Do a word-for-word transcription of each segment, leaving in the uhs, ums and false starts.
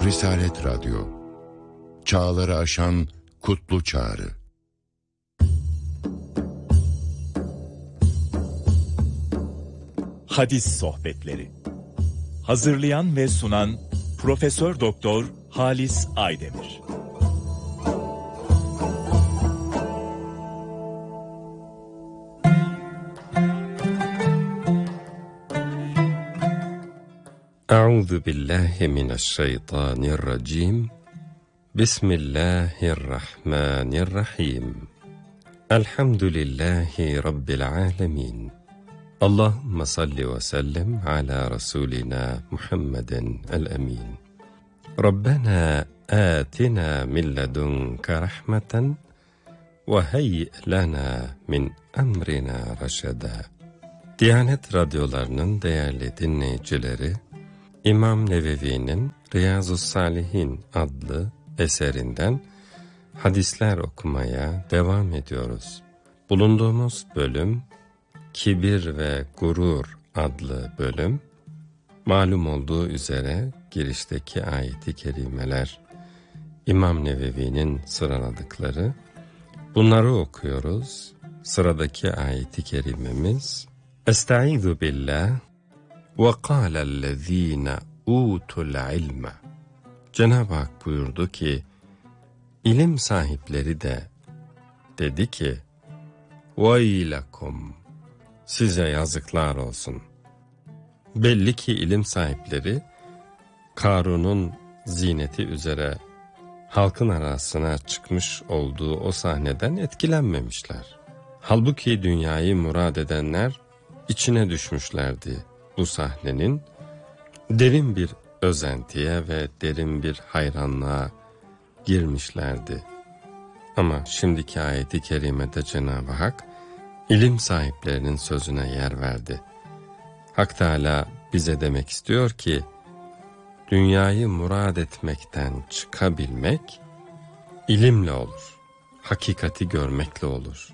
Risalet Radyo, çağları aşan kutlu çağrı. Hadis Sohbetleri. Hazırlayan ve sunan Profesör Doktor Halis Aydemir. Euzu billahi mineşşeytanirracim. Bismillahirrahmanirrahim. Elhamdülillahi rabbil alamin. Allahumme salli ve sellem ala rasulina Muhammeden el-emin. Rabbena atina min ledunke rahmeten ve heyyi lana min emrina reşeda. Diyanet radyolarının değerli dinleyicileri, İmam Nevevi'nin Riyazu's-Salihin adlı eserinden hadisler okumaya devam ediyoruz. Bulunduğumuz bölüm, Kibir ve Gurur adlı bölüm. Malum olduğu üzere girişteki ayet-i kerimeler İmam Nevevi'nin sıraladıkları. Bunları okuyoruz. Sıradaki ayet-i kerimemiz Estaizu billah ve kâlellezîne ûtul ilme. Cenab-ı Hak buyurdu ki, ilim sahipleri de dedi ki, veylekum, size yazıklar olsun. Belli ki ilim sahipleri, Karun'un zineti üzere halkın arasına çıkmış olduğu o sahneden etkilenmemişler. Halbuki dünyayı murad edenler içine düşmüşlerdi bu sahnenin. Derin bir özentiye ve derin bir hayranlığa girmişlerdi. Ama şimdiki ayet-i kerimede Cenab-ı Hak ilim sahiplerinin sözüne yer verdi. Hak Teâlâ bize demek istiyor ki, dünyayı murad etmekten çıkabilmek ilimle olur, hakikati görmekle olur.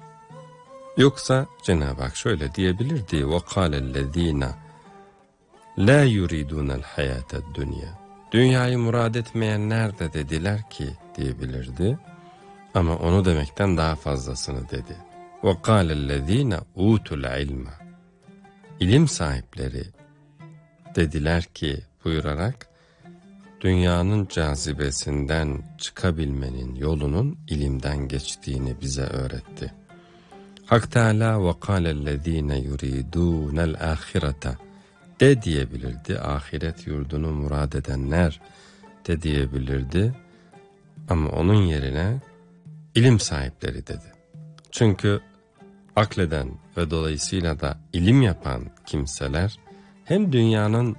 Yoksa Cenab-ı Hak şöyle diyebilirdi: وَقَالَ الَّذ۪ينَ لَا يُرِيدُونَ الْحَيَاةَ الدُّنْيَا. Dünyayı murad etmeyenler de dediler ki diyebilirdi. Ama onu demekten daha fazlasını dedi. وَقَالَ الَّذ۪ينَ اُوتُ الْعِلْمَ. İlim sahipleri dediler ki buyurarak, dünyanın cazibesinden çıkabilmenin yolunun ilimden geçtiğini bize öğretti. Hak Teâlâ وَقَالَ الَّذ۪ينَ يُرِيدُونَ الْآخِرَةَ de diyebilirdi. Ahiret yurdunu murad edenler de diyebilirdi. Ama onun yerine ilim sahipleri dedi. Çünkü akleden ve dolayısıyla da ilim yapan kimseler hem dünyanın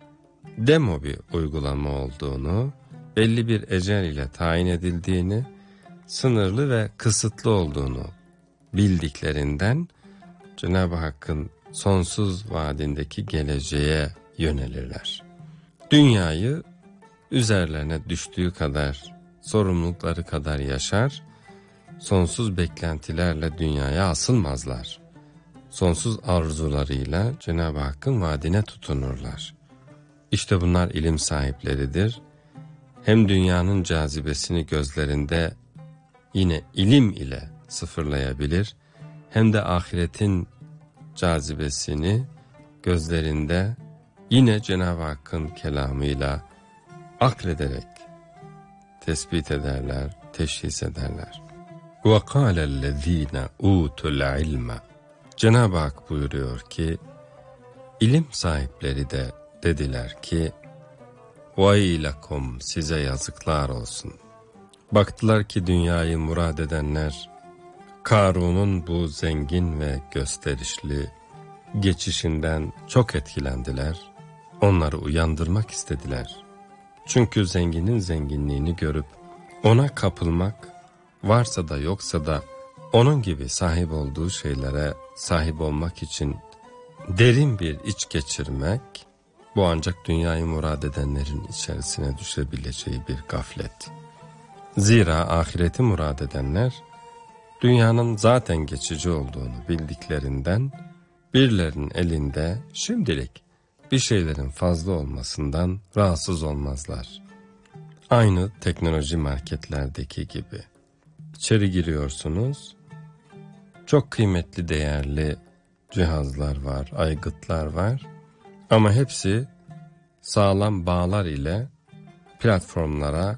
demo bir uygulama olduğunu, belli bir ecel ile tayin edildiğini, sınırlı ve kısıtlı olduğunu bildiklerinden Cenab-ı Hakk'ın sonsuz vaadindeki geleceğe yönelirler. Dünyayı üzerlerine düştüğü kadar, sorumlulukları kadar yaşar, sonsuz beklentilerle dünyaya asılmazlar. Sonsuz arzularıyla Cenab-ı Hakk'ın vaadine tutunurlar. İşte bunlar ilim sahipleridir. Hem dünyanın cazibesini gözlerinde yine ilim ile sıfırlayabilir, hem de ahiretin cazibesini gözlerinde yine Cenab-ı Hakk'ın kelamıyla aklederek tespit ederler, teşhis ederler. وَقَالَ الَّذ۪ينَ اُوتُ الْعِلْمَ. Cenab-ı Hak buyuruyor ki, ilim sahipleri de dediler ki, وَاِلَكُمْ, size yazıklar olsun. Baktılar ki dünyayı murad edenler, Karun'un bu zengin ve gösterişli geçişinden çok etkilendiler. Onları uyandırmak istediler. Çünkü zenginin zenginliğini görüp ona kapılmak, varsa da yoksa da onun gibi sahip olduğu şeylere sahip olmak için derin bir iç geçirmek, bu ancak dünyayı murad edenlerin içerisine düşebileceği bir gaflet. Zira ahireti murad edenler, dünyanın zaten geçici olduğunu bildiklerinden, birilerinin elinde şimdilik bir şeylerin fazla olmasından rahatsız olmazlar. Aynı teknoloji marketlerdeki gibi. İçeri giriyorsunuz, çok kıymetli, değerli cihazlar var, aygıtlar var. Ama hepsi sağlam bağlar ile platformlara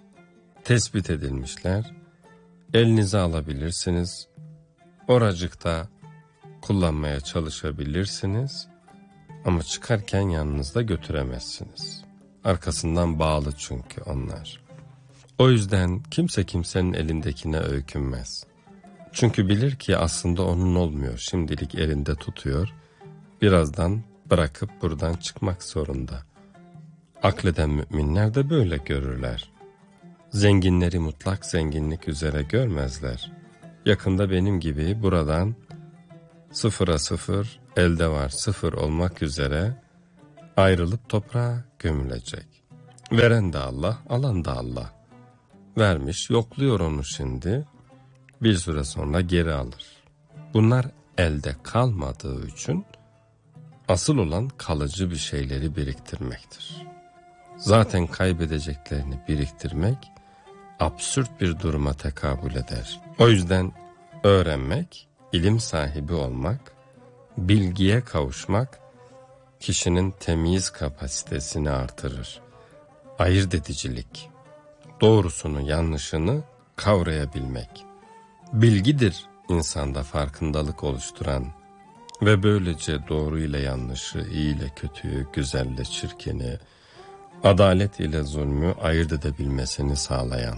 tespit edilmişler. Elinize alabilirsiniz. Oracıkta kullanmaya çalışabilirsiniz. Ama çıkarken yanınızda götüremezsiniz. Arkasından bağlı çünkü onlar. O yüzden kimse kimsenin elindekine öykünmez. Çünkü bilir ki aslında onun olmuyor. Şimdilik elinde tutuyor. Birazdan bırakıp buradan çıkmak zorunda. Akleden müminler de böyle görürler. Zenginleri mutlak zenginlik üzere görmezler. Yakında benim gibi buradan sıfıra sıfır, elde var sıfır olmak üzere ayrılıp toprağa gömülecek. Veren de Allah, alan da Allah. Vermiş, yokluyor onu şimdi. Bir süre sonra geri alır. Bunlar elde kalmadığı için asıl olan kalıcı bir şeyleri biriktirmektir. Zaten kaybedeceklerini biriktirmek absürt bir duruma tekabül eder. O yüzden öğrenmek, ilim sahibi olmak, bilgiye kavuşmak kişinin temyiz kapasitesini artırır. Ayırt edicilik, doğrusunu yanlışını kavrayabilmek. Bilgidir insanda farkındalık oluşturan ve böylece doğru ile yanlışı, iyi ile kötüyü, güzel ile çirkini, adalet ile zulmü ayırt edebilmesini sağlayan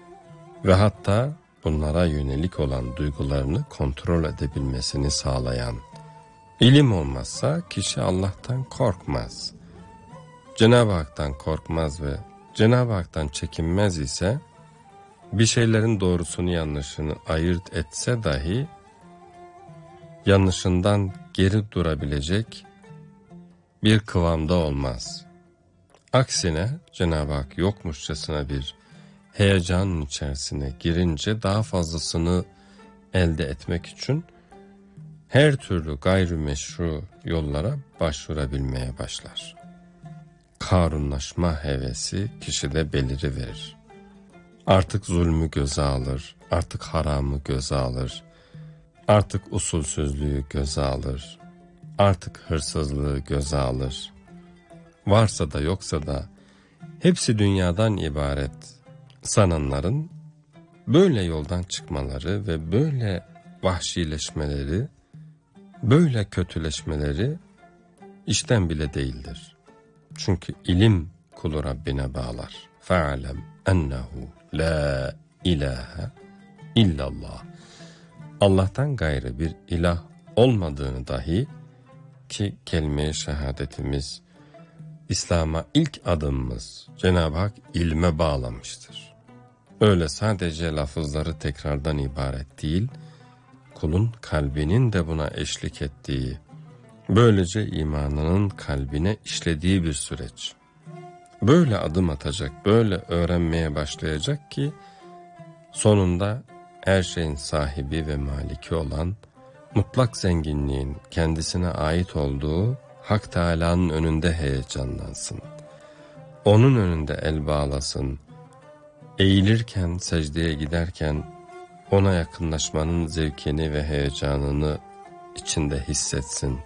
ve hatta bunlara yönelik olan duygularını kontrol edebilmesini sağlayan. İlim olmazsa kişi Allah'tan korkmaz. Cenab-ı Hak'tan korkmaz ve Cenab-ı Hak'tan çekinmez ise bir şeylerin doğrusunu yanlışını ayırt etse dahi yanlışından geri durabilecek bir kıvamda olmaz. Aksine Cenab-ı Hak yokmuşçasına bir heyecanın içerisine girince daha fazlasını elde etmek için her türlü gayrimeşru yollara başvurabilmeye başlar. Karunlaşma hevesi kişide beliriverir. Artık zulmü göze alır, artık haramı göze alır, artık usulsüzlüğü göze alır, artık hırsızlığı göze alır. Varsa da yoksa da hepsi dünyadan ibaret sananların böyle yoldan çıkmaları ve böyle vahşileşmeleri, böyle kötüleşmeleri işten bile değildir. Çünkü ilim kulu Rabbine bağlar. فَعَلَمْ اَنَّهُ لَا اِلَٰهَ illallah. Allah'tan gayrı bir ilah olmadığını dahi, ki kelime-i şehadetimiz, İslam'a ilk adımımız Cenab-ı Hak ilme bağlamıştır. Öyle sadece lafızları tekrardan ibaret değil, kulun kalbinin de buna eşlik ettiği, böylece imanının kalbine işlediği bir süreç. Böyle adım atacak, böyle öğrenmeye başlayacak ki sonunda her şeyin sahibi ve maliki olan, mutlak zenginliğin kendisine ait olduğu Hak Teâlâ'nın önünde heyecanlansın. Onun önünde el bağlasın. Eğilirken, secdeye giderken ona yakınlaşmanın zevkini ve heyecanını içinde hissetsin.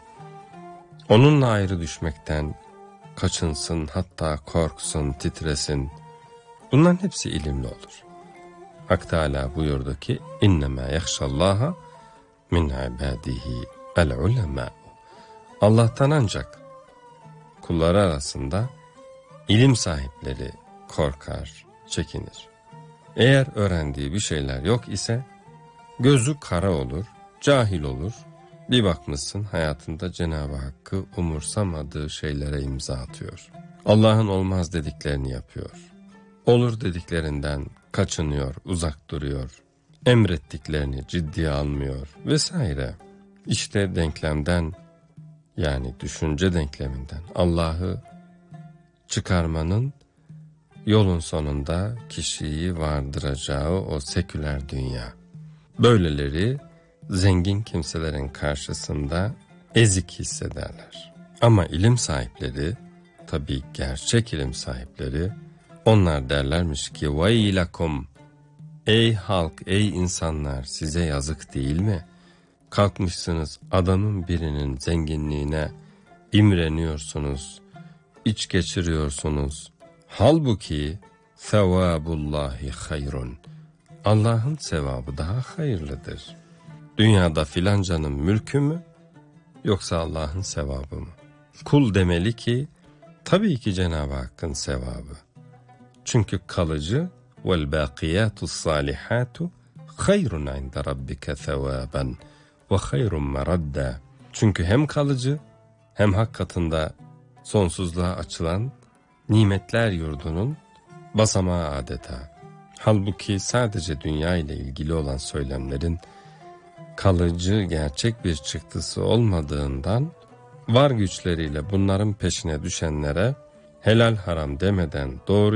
Onunla ayrı düşmekten kaçınsın, hatta korksun, titresin. Bunların hepsi ilimli olur. Hak Teâlâ buyurdu ki: "İnnemâ yahşallâha min ibâdihi el-ulemâ." Allah'tan ancak kulları arasında ilim sahipleri korkar, çekinir. Eğer öğrendiği bir şeyler yok ise gözü kara olur, cahil olur. Bir bakmışsın hayatında Cenab-ı Hakk'ı umursamadığı şeylere imza atıyor. Allah'ın olmaz dediklerini yapıyor. Olur dediklerinden kaçınıyor, uzak duruyor. Emrettiklerini ciddiye almıyor vesaire. İşte denklemden, yani düşünce denkleminden Allah'ı çıkarmanın yolun sonunda kişiyi vardıracağı o seküler dünya. Böyleleri zengin kimselerin karşısında ezik hissederler. Ama ilim sahipleri, tabii gerçek ilim sahipleri, Onlar derlermiş ki veylakum, ey halk, ey insanlar, size yazık değil mi? Kalkmışsınız adamın birinin zenginliğine imreniyorsunuz, iç geçiriyorsunuz. Halbuki sevabullahi hayrun, Allah'ın sevabı daha hayırlıdır. Dünyada filancanın mülkü mü, yoksa Allah'ın sevabı mı? Kul demeli ki, tabii ki Cenab-ı Hakk'ın sevabı. Çünkü kalıcı vel bakiyatus salihatu hayrun inde rabbike sevaben ve hayrun meradda. Çünkü hem kalıcı hem hak katında sonsuzluğa açılan nimetler yurdunun basamağı adeta. Halbuki sadece dünya ile ilgili olan söylemlerin kalıcı gerçek bir çıktısı olmadığından var güçleriyle bunların peşine düşenlere helal haram demeden doğru